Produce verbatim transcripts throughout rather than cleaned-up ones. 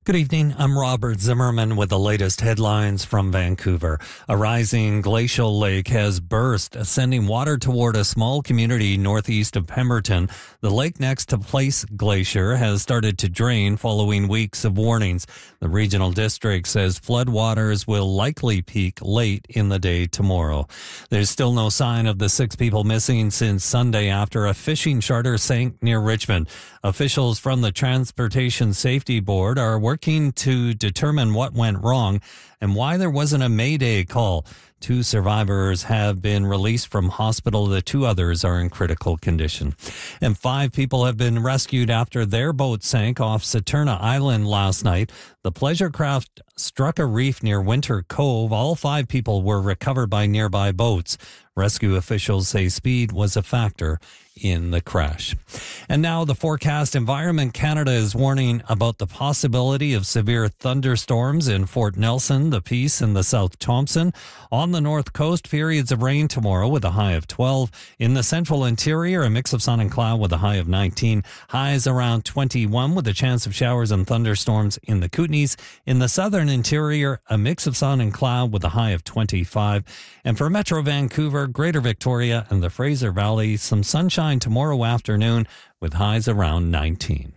Good evening. I'm Robert Zimmerman with the latest headlines from Vancouver. A rising glacial lake has burst, sending water toward a small community northeast of Pemberton. The lake next to Place Glacier has started to drain following weeks of warnings. The regional district says floodwaters will likely peak late in the day tomorrow. There's still no sign of the six people missing since Sunday after a fishing charter sank near Richmond. Officials from the Transportation Safety Board are working to determine what went wrong and why there wasn't a Mayday call. Two survivors have been released from hospital. The two others are in critical condition. And five people have been rescued after their boat sank off Saturna Island last night. The pleasure craft struck a reef near Winter Cove. All five people were recovered by nearby boats. Rescue officials say speed was a factor in the crash. And now the forecast. Environment Canada is warning about the possibility of severe thunderstorms in Fort Nelson, the Peace, and the South Thompson. On the north coast, periods of rain tomorrow with a high of twelve. In the central interior, a mix of sun and cloud with a high of nineteen. Highs around twenty-one with a chance of showers and thunderstorms in the Kootenays. In the southern interior, a mix of sun and cloud with a high of twenty-five. And for Metro Vancouver, Greater Victoria, and the Fraser Valley, some sunshine tomorrow afternoon with highs around nineteen.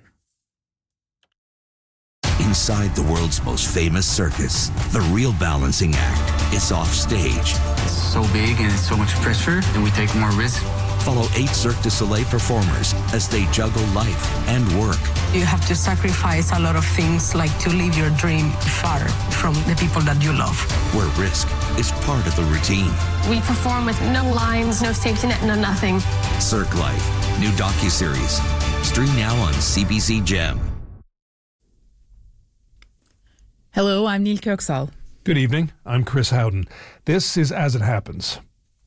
Inside the world's most famous circus, the real balancing act is off stage. It's so big and it's so much pressure, and we take more risk. Follow eight Cirque du Soleil performers as they juggle life and work. You have to sacrifice a lot of things, like to live your dream far from the people that you love. Where risk is part of the routine. We perform with no lines, no safety net, no nothing. Cirque Life, new docuseries. Stream now on C B C Gem. Hello, I'm Neil Kirksall. Good evening. I'm Chris Howden. This is As It Happens.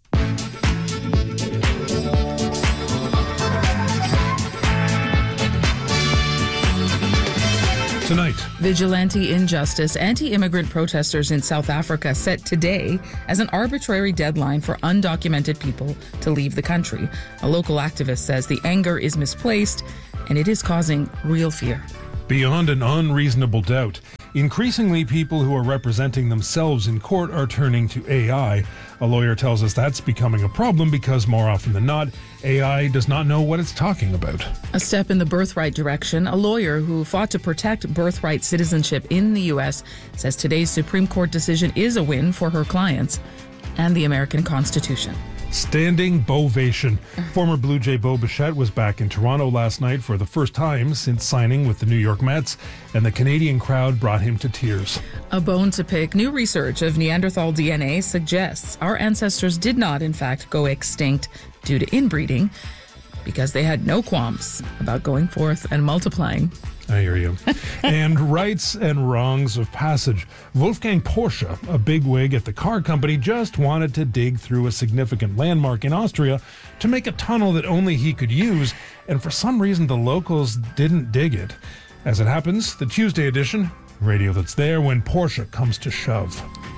Tonight, vigilante injustice. Anti-immigrant protesters in South Africa set today as an arbitrary deadline for undocumented people to leave the country. A local activist says the anger is misplaced and it is causing real fear. Beyond an unreasonable doubt, increasingly people who are representing themselves in court are turning to A I. A lawyer tells us that's becoming a problem because more often than not, A I does not know what it's talking about. A step in the birthright direction. A lawyer who fought to protect birthright citizenship in the U S says today's Supreme Court decision is a win for her clients and the American Constitution. Standing Bovation. Former Blue Jay Bo Bichette was back in Toronto last night for the first time since signing with the New York Mets, and the Canadian crowd brought him to tears. A bone to pick. New research of Neanderthal D N A suggests our ancestors did not, in fact, go extinct due to inbreeding because they had no qualms about going forth and multiplying. I hear you. And rights and wrongs of passage. Wolfgang Porsche, a bigwig at the car company, just wanted to dig through a significant landmark in Austria to make a tunnel that only he could use, and for some reason the locals didn't dig it. As it happens, the Tuesday edition, radio that's there when Porsche comes to shove.